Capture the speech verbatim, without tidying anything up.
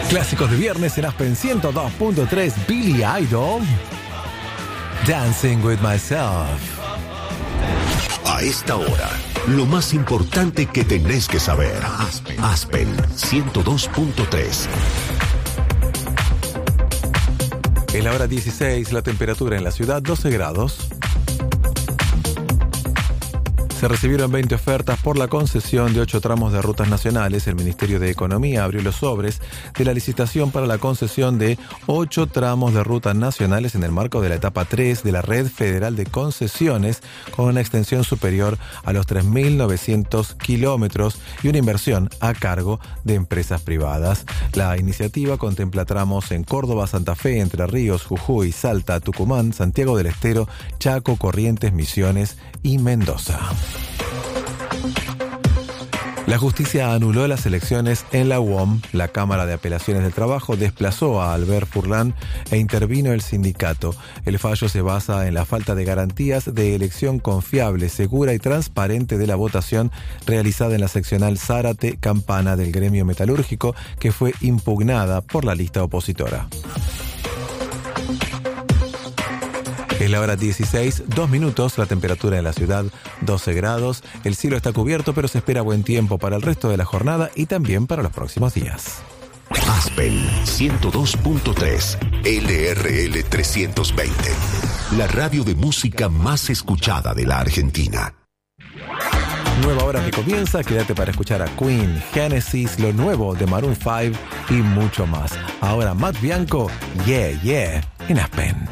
Clásicos de viernes en Aspen ciento dos punto tres, Billy Idol, Dancing with Myself. A esta hora, lo más importante que tenés que saber. Aspen, Aspen ciento dos punto tres. En la hora dieciséis, la temperatura en la ciudad doce grados. Se recibieron veinte ofertas por la concesión de ocho tramos de rutas nacionales. El Ministerio de Economía abrió los sobres de la licitación para la concesión de ocho tramos de rutas nacionales en el marco de la etapa tres de la Red Federal de Concesiones, con una extensión superior a los tres mil novecientos kilómetros y una inversión a cargo de empresas privadas. La iniciativa contempla tramos en Córdoba, Santa Fe, Entre Ríos, Jujuy, Salta, Tucumán, Santiago del Estero, Chaco, Corrientes, Misiones y Mendoza. La justicia anuló las elecciones en la U O M. La Cámara de Apelaciones del Trabajo desplazó a Albert Furlan e intervino el sindicato. El fallo se basa en la falta de garantías de elección confiable, segura y transparente de la votación realizada en la seccional Zárate-Campana del gremio metalúrgico, que fue impugnada por la lista opositora. Es la hora dieciséis, dos minutos, la temperatura en la ciudad doce grados, el cielo está cubierto pero se espera buen tiempo para el resto de la jornada y también para los próximos días. Aspen ciento dos punto tres, L R L trescientos veinte, la radio de música más escuchada de la Argentina. Nueva hora que comienza, quédate para escuchar a Queen, Genesis, lo nuevo de Maroon cinco y mucho más. Ahora Matt Bianco, yeah, yeah, en Aspen.